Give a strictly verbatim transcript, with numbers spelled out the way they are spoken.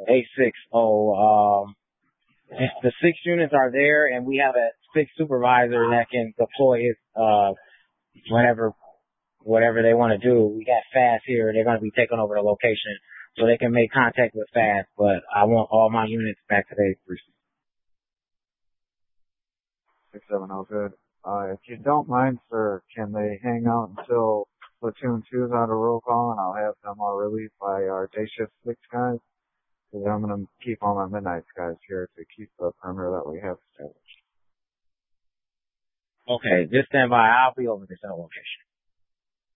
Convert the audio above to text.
eight six zero. Um, the six units are there, and we have a six supervisor that can deploy it uh, whenever, whatever they want to do. We got FAST here. They're going to be taking over the location, so they can make contact with FAST. But I want all my units back today. six seven oh, good. Uh, if you don't mind, sir, can they hang out until platoon two is on a roll call, and I'll have them all relieved by our day shift six guys? Because I'm going to keep all my midnight guys here to keep the perimeter that we have established. Okay, just stand by. I'll be over this location.